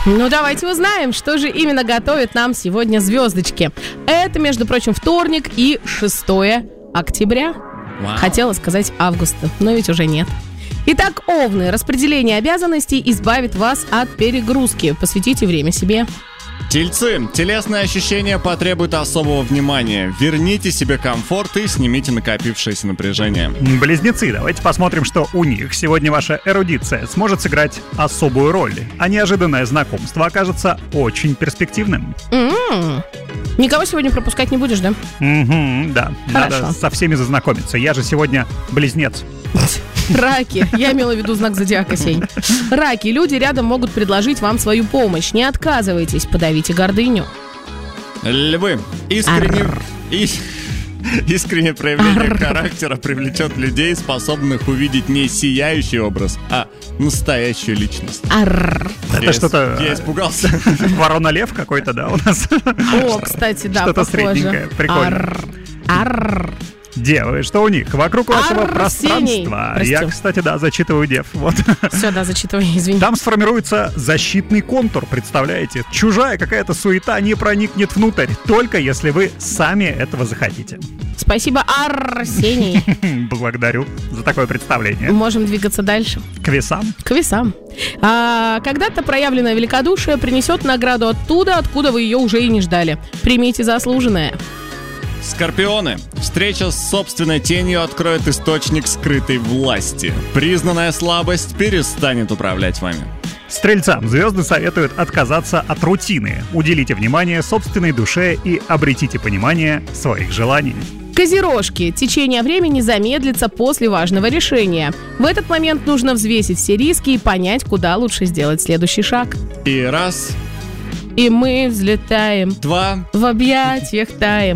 Ну, давайте узнаем, что же именно готовят нам сегодня звездочки. Это, между прочим, вторник и 6 октября. Вау. Хотела сказать августа, но ведь уже нет. Итак, овны, распределение обязанностей избавит вас от перегрузки. Посвятите время себе. Тельцы, телесные ощущения потребуют особого внимания. Верните себе комфорт и снимите накопившееся напряжение. Близнецы, давайте посмотрим, что у них. Сегодня ваша эрудиция сможет сыграть особую роль, а неожиданное знакомство окажется очень перспективным. Никого сегодня пропускать не будешь, да? Да, Хорошо. надо со всеми зазнакомиться. Я же сегодня близнец. Раки. Я имела в виду знак зодиака, Сень. Раки. Люди рядом могут предложить вам свою помощь. Не отказывайтесь, подавите гордыню. Львы, искреннее проявление характера привлечет людей, способных увидеть не сияющий образ, а настоящую личность. Это что-то... Я испугался. Ворона-лев какой-то, да, у нас? О, кстати, да, Что-то похоже. средненькое, прикольно. Девы, что у них? Вокруг вашего Арсений. пространства. Прости. Я, кстати, да, зачитываю дев. Вот. Все, да, зачитывай, извини. Там сформируется защитный контур, представляете? Чужая какая-то суета не проникнет внутрь, только если вы сами этого захотите. Спасибо, Арсений. Благодарю за такое представление. Можем двигаться дальше. К весам. К весам. Когда-то проявленное великодушие принесет награду оттуда, откуда вы ее уже и не ждали. Примите заслуженное. Скорпионы, встреча с собственной тенью откроет источник скрытой власти. Признанная слабость перестанет управлять вами. Стрельцам звезды советуют отказаться от рутины. Уделите внимание собственной душе и обретите понимание своих желаний. Козерожки. Течение времени замедлится после важного решения. В этот момент нужно взвесить все риски и понять, куда лучше сделать следующий шаг. И раз, И мы взлетаем, два... в объятиях таем.